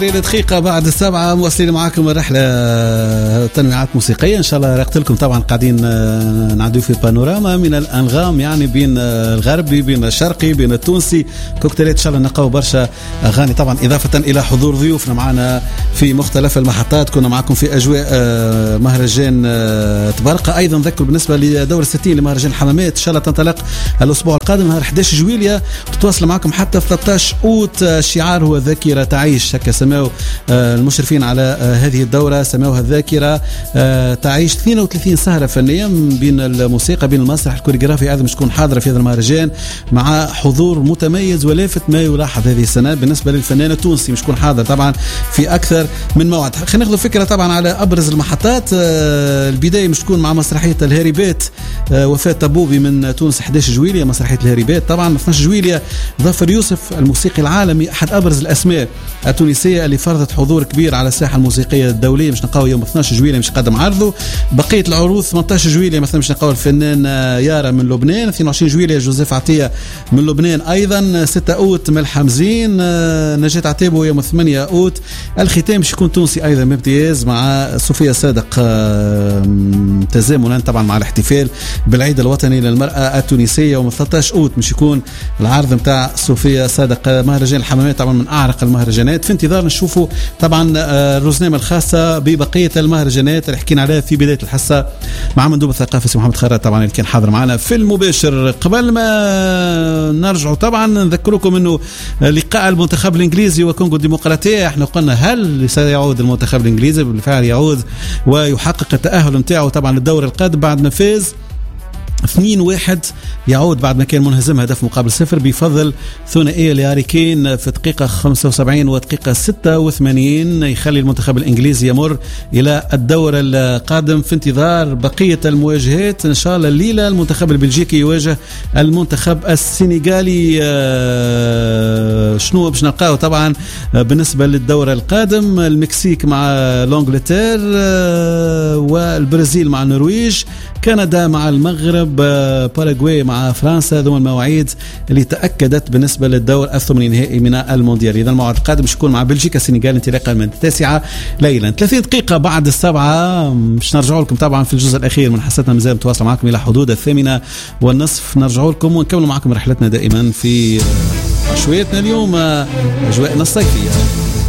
دقيقة بعد 7 مواصلين معاكم الرحلة تنويعات موسيقية إن شاء الله. رقت لكم طبعا قاعدين نعدو في بانوراما من الأنغام، يعني بين الغربي بين الشرقي بين التونسي، كوكتيلات إن شاء الله نلقاو برشا أغاني طبعا، إضافة إلى حضور ضيوفنا معنا في مختلف المحطات. كنا معكم في أجواء مهرجان تبرقة. أيضا نذكر بالنسبة لدور 60 لمهرجان الحمامات إن شاء الله تنطلق الأسبوع القادم نهار 11 جويلية، تتواصل معكم حتى في 13 أوت. الشعار هو ذاكرة تعيش، هكا سماو المشرفين على هذه الدورة، سماوها الذاكرة تعيش. 32 سهرة فنية بين الموسيقى بين المسرح الكوريغرافي، هذا مش تكون حاضرة في هذا المهرجان مع حضور متميز ولافت ما يلاحظ هذه السنة بالنسبة للفنان التونسي، مش تكون حاضر طبعا في أكثر من موعد. خلينا ناخذ فكرة طبعا على أبرز المحطات. البداية مش تكون مع مسرحية الهاري بيت، وفاة طبوبي من تونس 11 جويلية مسرحية الهاري بيت. طبعا 12 جويلية ظفر يوسف الموسيقي العالمي، أحد أبرز الأسماء التونسية اللي فرضت حضور كبير على الساحة الموسيقية الدولية، مش نلقاو يوم 12 جويلية مش قدم عرضه. بقية العروض 18 جويلية مثلا مش نلقاو الفنان يارا من لبنان، 22 جويلية جوزيف عطية من لبنان أيضا، 6 أوت من الحمزين، نجاة عتيبو يوم 8 أوت. الختام مش يكون تونسي أيضا بامتياز مع صوفيا صادق، تزامنا طبعا مع الاحتفال بالعيد الوطني للمرأة التونسية يوم 13 أوت مش يكون العرض متاع صوفيا صادق. مهرجان الحمامات طبعا من أعرق المهرجانات، في انتظار نشوفوا طبعا الرزنامة الخاصة ببقية المهرجانات اللي حكينا عليها في بداية الحصة مع مندوب الثقافة سي محمد خيرات طبعا اللي كان حاضر معنا في المباشر. قبل ما نرجعوا طبعا نذكركم انه لقاء المنتخب الانجليزي وكونغو الديمقراطية، احنا قلنا هل سيعود المنتخب الانجليزي؟ بالفعل يعود ويحقق التأهل متاعه طبعا للدور القادم بعد ما فاز 2-1، يعود بعد ما كان منهزم هدف مقابل 0 بفضل ثنائية لهاري كين في دقيقة 75 ودقيقة 86، يخلي المنتخب الإنجليزي يمر إلى الدور القادم. في انتظار بقية المواجهات إن شاء الله الليلة المنتخب البلجيكي يواجه المنتخب السنغالي. شنو باش نلقاو طبعا بالنسبة للدور القادم؟ المكسيك مع لانجلتير، والبرازيل مع النرويج، كندا مع المغرب، باراغواي مع فرنسا. هذوما المواعيد اللي تأكدت بالنسبة للدور الثماني نهائي من المونديال. إذا الموعد القادم مش يكون مع بلجيكا السنغال انطلاقا من 9 ليلا. 30 دقيقة بعد 7 مش نرجعوا لكم طبعا في الجزء الأخير من حصتنا، مازال متواصل معكم إلى حدود 8:30 نرجعوا لكم ونكملوا معكم رحلتنا دائما في عشوائيتنا اليوم أجواءنا الصيفية.